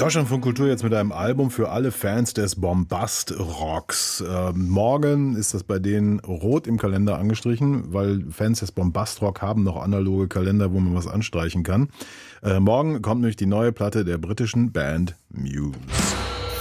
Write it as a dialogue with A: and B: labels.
A: Deutschlandfunk Kultur jetzt mit einem Album für alle Fans des Bombast-Rocks. Morgen ist das bei denen rot im Kalender angestrichen, weil Fans des Bombast-Rock haben noch analoge Kalender, wo man was anstreichen kann. Morgen kommt nämlich die neue Platte der britischen Band Muse.